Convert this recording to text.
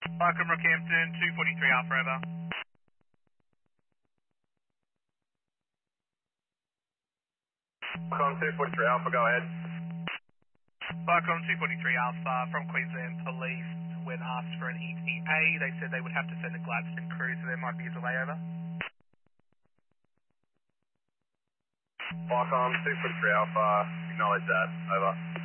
Welcome, Rockhampton, 243 Alpha, over. Welcome 243 Alpha, go ahead. Welcome, 243 Alpha, from Queensland Police. When asked for an ETA, they said they would have to send a Gladstone crew, so there might be a delay, over. Welcome 243 Alpha, acknowledge that, over.